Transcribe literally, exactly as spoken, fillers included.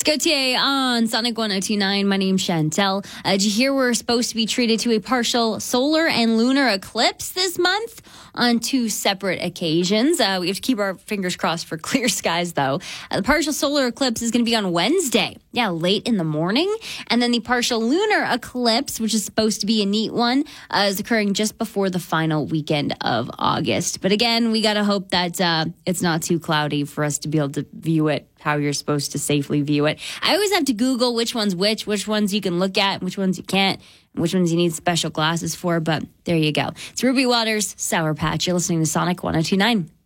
Let's go today on Sonic one oh two point nine. My name's Chantel. Uh, did you hear we're supposed to be treated to a partial solar and lunar eclipse this month on two separate occasions? Uh, we have to keep our fingers crossed for clear skies, though. Uh, the partial solar eclipse is going to be on Wednesday. Yeah, late in the morning. And then the partial lunar eclipse, which is supposed to be a neat one, uh, is occurring just before the final weekend of August. But again, we got to hope that uh, it's not too cloudy for us to be able to view it how you're supposed to safely view it. I always have to Google which one's which, which ones you can look at, which ones you can't, which ones you need special glasses for. But there you go. It's Ruby Waters, Sour Patch. You're listening to Sonic one oh two point nine.